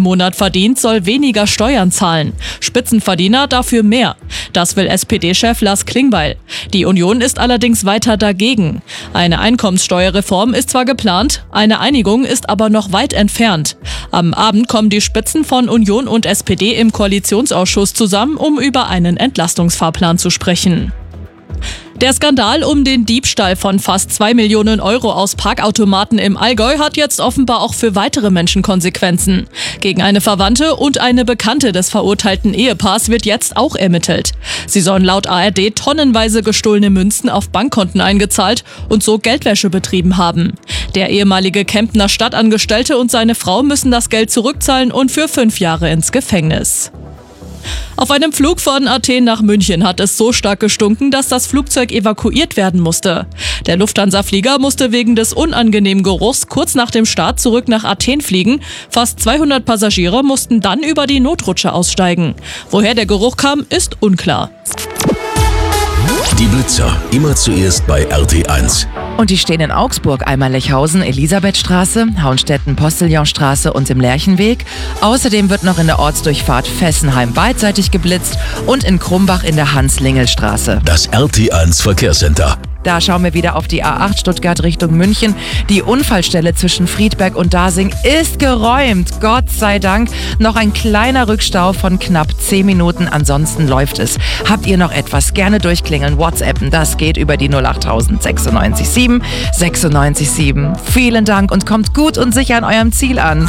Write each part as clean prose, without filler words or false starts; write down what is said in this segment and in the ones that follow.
Monat verdient, soll weniger Steuern zahlen. Spitzenverdiener dafür mehr. Das will SPD-Chef Lars Klingbeil. Die Union ist allerdings weiter dagegen. Eine Einkommenssteuerreform ist zwar geplant, eine Einigung ist aber noch weit entfernt. Am Abend kommen die Spitzen von Union und SPD im Koalitionsausschuss zusammen, um über einen Entlastungsfahrplan zu sprechen. Der Skandal um den Diebstahl von fast 2 Millionen Euro aus Parkautomaten im Allgäu hat jetzt offenbar auch für weitere Menschen Konsequenzen. Gegen eine Verwandte und eine Bekannte des verurteilten Ehepaars wird jetzt auch ermittelt. Sie sollen laut ARD tonnenweise gestohlene Münzen auf Bankkonten eingezahlt und so Geldwäsche betrieben haben. Der ehemalige Kemptner Stadtangestellte und seine Frau müssen das Geld zurückzahlen und für 5 Jahre ins Gefängnis. Auf einem Flug von Athen nach München hat es so stark gestunken, dass das Flugzeug evakuiert werden musste. Der Lufthansa-Flieger musste wegen des unangenehmen Geruchs kurz nach dem Start zurück nach Athen fliegen. Fast 200 Passagiere mussten dann über die Notrutsche aussteigen. Woher der Geruch kam, ist unklar. Die Blitzer, immer zuerst bei RT1. Und die stehen in Augsburg, einmal Lechhausen, Elisabethstraße, Hauenstetten, Postillonstraße und im Lerchenweg. Außerdem wird noch in der Ortsdurchfahrt Fessenheim beidseitig geblitzt und in Krumbach in der Hans-Lingel-Straße. Das RT1 Verkehrscenter. Da schauen wir wieder auf die A8 Stuttgart Richtung München. Die Unfallstelle zwischen Friedberg und Dasing ist geräumt. Gott sei Dank. Noch ein kleiner Rückstau von knapp 10 Minuten. Ansonsten läuft es. Habt ihr noch etwas? Gerne durchklingeln. WhatsAppen. Das geht über die 08000 96 7 96 7. Vielen Dank und kommt gut und sicher an eurem Ziel an.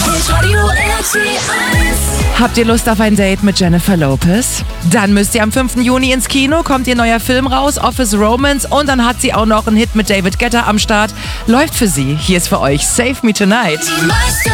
Habt ihr Lust auf ein Date mit Jennifer Lopez? Dann müsst ihr am 5. Juni ins Kino, kommt ihr neuer Film raus, Office Romance, und dann hat sie auch noch einen Hit mit David Guetta am Start. Läuft für sie. Hier ist für euch Save Me Tonight.